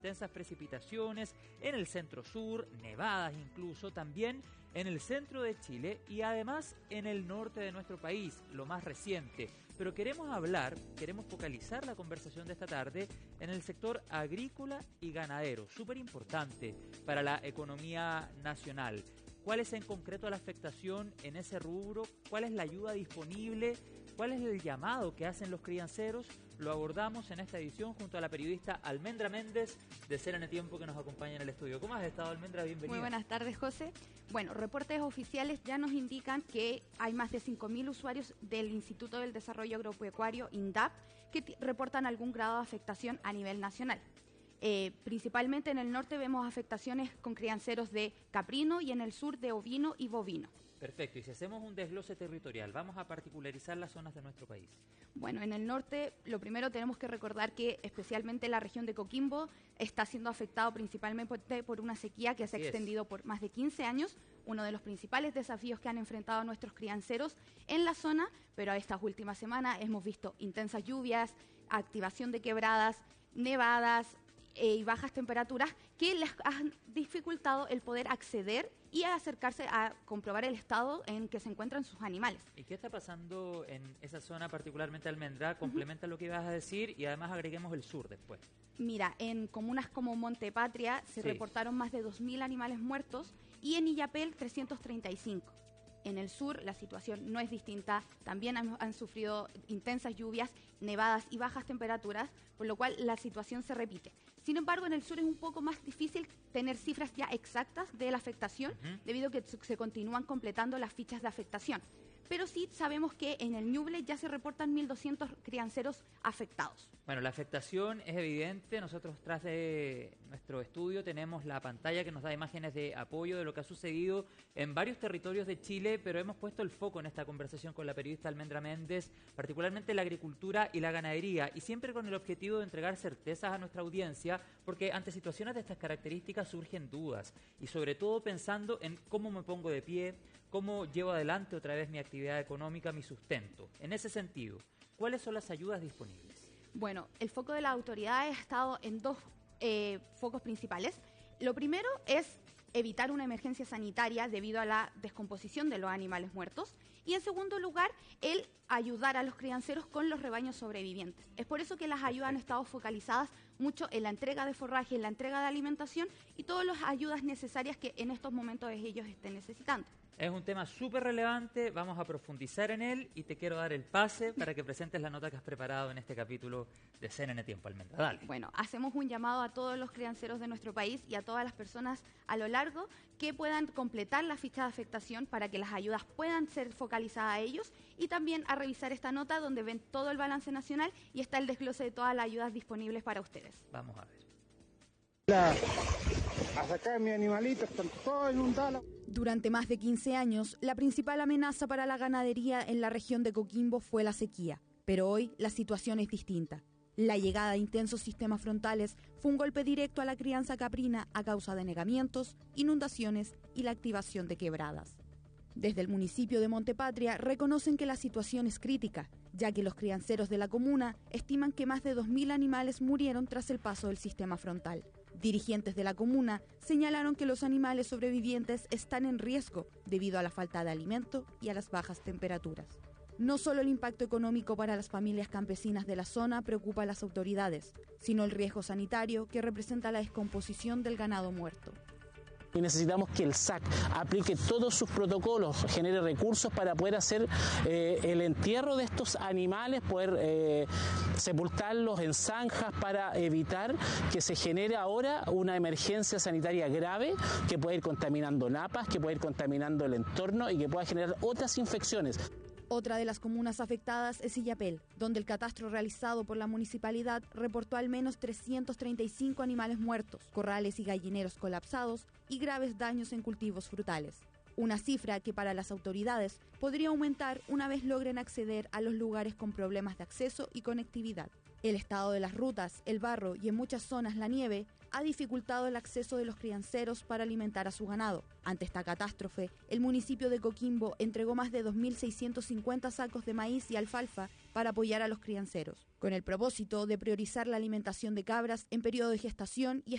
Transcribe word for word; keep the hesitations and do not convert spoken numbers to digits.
intensas precipitaciones en el centro sur, nevadas incluso también en el centro de Chile y además en el norte de nuestro país, lo más reciente. Pero queremos hablar, queremos focalizar la conversación de esta tarde en el sector agrícola y ganadero, súper importante para la economía nacional. ¿Cuál es en concreto la afectación en ese rubro? ¿Cuál es la ayuda disponible? ¿Cuál es el llamado que hacen los crianceros? Lo abordamos en esta edición junto a la periodista Almendra Méndez de C N N Tiempo, que nos acompaña en el estudio. ¿Cómo has estado, Almendra? Bienvenida. Muy buenas tardes, José. Bueno, reportes oficiales ya nos indican que hay más de cinco mil usuarios del Instituto del Desarrollo Agropecuario, INDAP, que t- reportan algún grado de afectación a nivel nacional. Eh, principalmente en el norte vemos afectaciones con crianceros de caprino y en el sur de ovino y bovino. Perfecto, y si hacemos un desglose territorial, vamos a particularizar las zonas de nuestro país. Bueno, en el norte lo primero tenemos que recordar que especialmente la región de Coquimbo está siendo afectado principalmente por una sequía que se ha Así extendido es. por más de quince años, uno de los principales desafíos que han enfrentado nuestros crianceros en la zona, pero estas últimas semanas hemos visto intensas lluvias, activación de quebradas, nevadas, Eh, y bajas temperaturas que les han dificultado el poder acceder y a acercarse a comprobar el estado en que se encuentran sus animales. ¿Y qué está pasando en esa zona, particularmente Almendra? Complementa uh-huh. lo que ibas a decir y además agreguemos el sur después. Mira, en comunas como Montepatria se sí. reportaron más de dos mil animales muertos y en Illapel trescientos treinta y cinco. En el sur la situación no es distinta, también han, han sufrido intensas lluvias, nevadas y bajas temperaturas, por lo cual la situación se repite. Sin embargo, en el sur es un poco más difícil tener cifras ya exactas de la afectación, uh-huh. debido a que se continúan completando las fichas de afectación. Pero sí sabemos que en el Ñuble ya se reportan mil doscientos crianceros afectados. Bueno, la afectación es evidente. Nosotros tras de nuestro estudio tenemos la pantalla que nos da imágenes de apoyo de lo que ha sucedido en varios territorios de Chile, pero hemos puesto el foco en esta conversación con la periodista Almendra Méndez, particularmente la agricultura y la ganadería, y siempre con el objetivo de entregar certezas a nuestra audiencia, porque ante situaciones de estas características surgen dudas, y sobre todo pensando en cómo me pongo de pie, cómo llevo adelante otra vez mi actividad económica, mi sustento. En ese sentido, ¿cuáles son las ayudas disponibles? Bueno, el foco de las autoridades ha estado en dos eh, focos principales. Lo primero es evitar una emergencia sanitaria debido a la descomposición de los animales muertos. Y en segundo lugar, el ayudar a los crianceros con los rebaños sobrevivientes. Es por eso que las ayudas han estado focalizadas mucho en la entrega de forraje, en la entrega de alimentación y todas las ayudas necesarias que en estos momentos ellos estén necesitando. Es un tema súper relevante, vamos a profundizar en él y te quiero dar el pase para que presentes la nota que has preparado en este capítulo de C N N Tiempo, Almendra. Dale. Bueno, hacemos un llamado a todos los crianceros de nuestro país y a todas las personas a lo largo que puedan completar la ficha de afectación para que las ayudas puedan ser focalizadas a ellos y también a revisar esta nota donde ven todo el balance nacional y está el desglose de todas las ayudas disponibles para ustedes. Vamos a ver. La, a sacar mis animalitos, están todos inundados. Durante más de quince años, la principal amenaza para la ganadería en la región de Coquimbo fue la sequía, pero hoy la situación es distinta. La llegada de intensos sistemas frontales fue un golpe directo a la crianza caprina a causa de anegamientos, inundaciones y la activación de quebradas. Desde el municipio de Montepatria reconocen que la situación es crítica, ya que los crianceros de la comuna estiman que más de dos mil animales murieron tras el paso del sistema frontal. Dirigentes de la comuna señalaron que los animales sobrevivientes están en riesgo debido a la falta de alimento y a las bajas temperaturas. No solo el impacto económico para las familias campesinas de la zona preocupa a las autoridades, sino el riesgo sanitario que representa la descomposición del ganado muerto. Y necesitamos que el S A C aplique todos sus protocolos, genere recursos para poder hacer eh, el entierro de estos animales, poder eh, sepultarlos en zanjas para evitar que se genere ahora una emergencia sanitaria grave que pueda ir contaminando napas, que pueda ir contaminando el entorno y que pueda generar otras infecciones. Otra de las comunas afectadas es Illapel, donde el catastro realizado por la municipalidad reportó al menos trescientos treinta y cinco animales muertos, corrales y gallineros colapsados y graves daños en cultivos frutales. Una cifra que para las autoridades podría aumentar una vez logren acceder a los lugares con problemas de acceso y conectividad. El estado de las rutas, el barro y en muchas zonas la nieve ha dificultado el acceso de los crianceros para alimentar a su ganado. Ante esta catástrofe, el municipio de Coquimbo entregó más de dos mil seiscientos cincuenta sacos de maíz y alfalfa para apoyar a los crianceros, con el propósito de priorizar la alimentación de cabras en periodo de gestación y